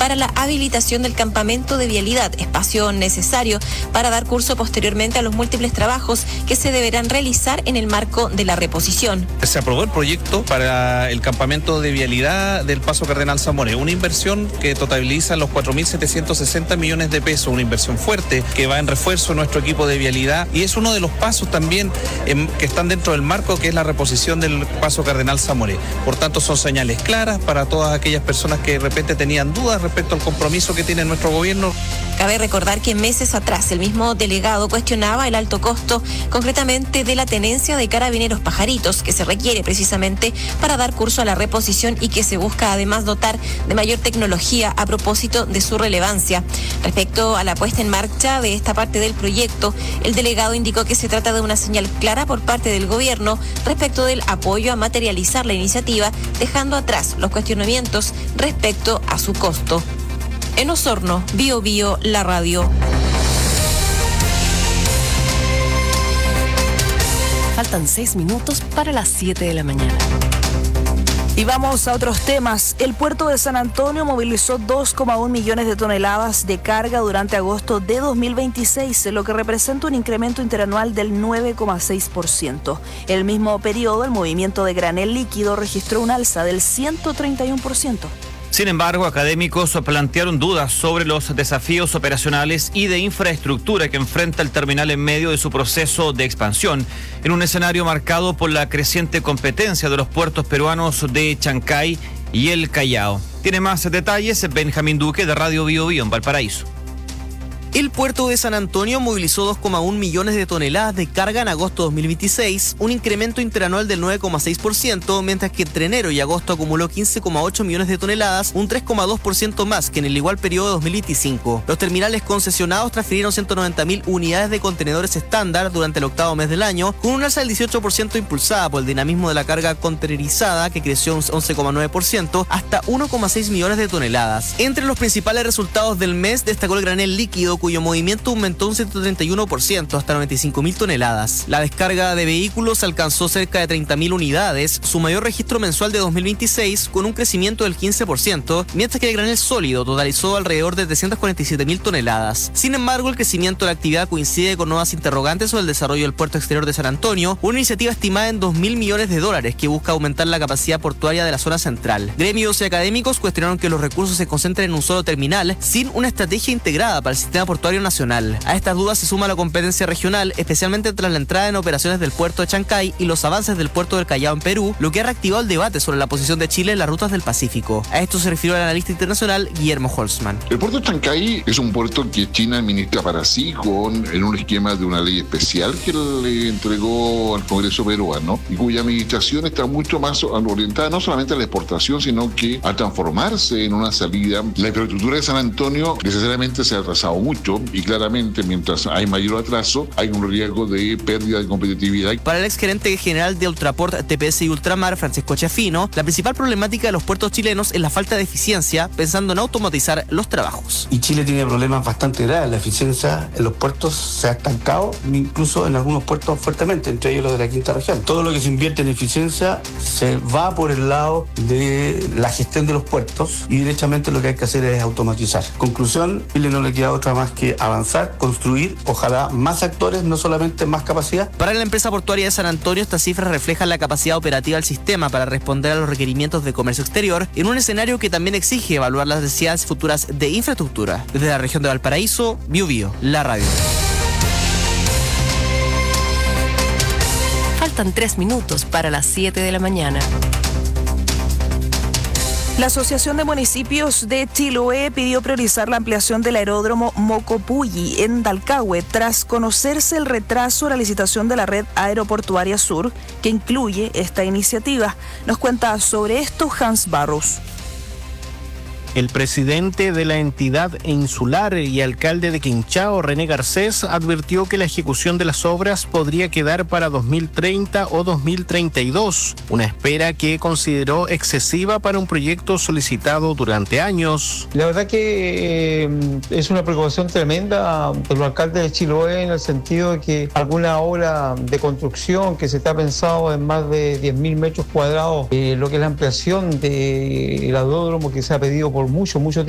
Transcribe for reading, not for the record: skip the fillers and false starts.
para la habilitación del campamento de vialidad, espacio necesario para dar curso posteriormente a los múltiples trabajos que se deberán realizar en el marco de la reposición. Se aprobó el proyecto para el campamento de vialidad del Paso Cardenal Zamoré, una inversión que totaliza los 4.760 millones de pesos, una inversión fuerte que va en refuerzo de nuestro equipo de vialidad y es uno de los pasos también que están dentro del marco que es la reposición del Paso Cardenal Zamoré. Por tanto, son señales claras para todas aquellas personas que de repente tenían dudas respecto al compromiso que tiene nuestro gobierno. Cabe recordar que meses atrás el mismo delegado cuestionaba el alto costo, concretamente de la tenencia de Carabineros Pajaritos, que se requiere precisamente para dar curso a la reposición y que se busca además dotar de mayor tecnología a propósito de su relevancia. Respecto a la puesta en marcha de esta parte del proyecto, el delegado indicó que se trata de una señal clara por parte del gobierno respecto del apoyo a materializar la iniciativa, dejando atrás los cuestionamientos respecto a su costo. En Osorno, Bio Bio, la radio. Faltan 6 minutos para las 7 de la mañana. Y vamos a otros temas. El puerto de San Antonio movilizó 2,1 millones de toneladas de carga durante agosto de 2026, lo que representa un incremento interanual del 9,6%. El mismo periodo, el movimiento de granel líquido registró un alza del 131%. Sin embargo, académicos plantearon dudas sobre los desafíos operacionales y de infraestructura que enfrenta el terminal en medio de su proceso de expansión, en un escenario marcado por la creciente competencia de los puertos peruanos de Chancay y el Callao. Tiene más detalles Benjamín Duque de Radio Bio Bio en Valparaíso. El puerto de San Antonio movilizó 2,1 millones de toneladas de carga en agosto de 2026, un incremento interanual del 9,6%, mientras que entre enero y agosto acumuló 15,8 millones de toneladas, un 3,2% más que en el igual periodo de 2025. Los terminales concesionados transfirieron 190.000 unidades de contenedores estándar durante el octavo mes del año, con un alza del 18% impulsada por el dinamismo de la carga contenerizada, que creció un 11,9% hasta 1,6 millones de toneladas. Entre los principales resultados del mes destacó el granel líquido, cuyo movimiento aumentó un 131% hasta 95.000 toneladas. La descarga de vehículos alcanzó cerca de 30.000 unidades, su mayor registro mensual de 2026, con un crecimiento del 15%, mientras que el granel sólido totalizó alrededor de 347.000 toneladas. Sin embargo, el crecimiento de la actividad coincide con nuevas interrogantes sobre el desarrollo del puerto exterior de San Antonio, una iniciativa estimada en $2.000 millones que busca aumentar la capacidad portuaria de la zona central. Gremios y académicos cuestionaron que los recursos se concentren en un solo terminal, sin una estrategia integrada para el sistema portuario nacional. A estas dudas se suma la competencia regional, especialmente tras la entrada en operaciones del puerto de Chancay y los avances del puerto del Callao en Perú, lo que ha reactivado el debate sobre la posición de Chile en las rutas del Pacífico. A esto se refirió el analista internacional Guillermo Holzman. El puerto de Chancay es un puerto que China administra para sí en un esquema de una ley especial que le entregó al Congreso peruano y cuya administración está mucho más orientada no solamente a la exportación, sino que a transformarse en una salida. La infraestructura de San Antonio necesariamente se ha atrasado mucho y claramente mientras hay mayor atraso hay un riesgo de pérdida de competitividad. Para el exgerente general de Ultraport, TPS y Ultramar, Francisco Chafino, la principal problemática de los puertos chilenos es la falta de eficiencia, pensando en automatizar los trabajos. Y Chile tiene problemas bastante graves. La eficiencia en los puertos se ha estancado, incluso en algunos puertos fuertemente, entre ellos los de la quinta región. Todo lo que se invierte en eficiencia se va por el lado de la gestión de los puertos y derechamente lo que hay que hacer es automatizar. Conclusión, Chile no le queda otra más que avanzar, construir, ojalá más actores, no solamente más capacidad. Para la empresa portuaria de San Antonio, estas cifras reflejan la capacidad operativa del sistema para responder a los requerimientos de comercio exterior, en un escenario que también exige evaluar las necesidades futuras de infraestructura. Desde la región de Valparaíso, Bio Bio, la radio. Faltan 3 minutos para las 7 de la mañana. La Asociación de Municipios de Chiloé pidió priorizar la ampliación del aeródromo Mocopulli en Dalcahue tras conocerse el retraso en la licitación de la red aeroportuaria sur que incluye esta iniciativa. Nos cuenta sobre esto Hans Barros. El presidente de la entidad insular y alcalde de Quinchao, René Garcés, advirtió que la ejecución de las obras podría quedar para 2030 o 2032, una espera que consideró excesiva para un proyecto solicitado durante años. La verdad que es una preocupación tremenda de los alcaldes de Chiloé, en el sentido de que alguna obra de construcción que se está pensado en más de 10.000 metros cuadrados, lo que es la ampliación del aeródromo que se ha pedido por mucho tiempo,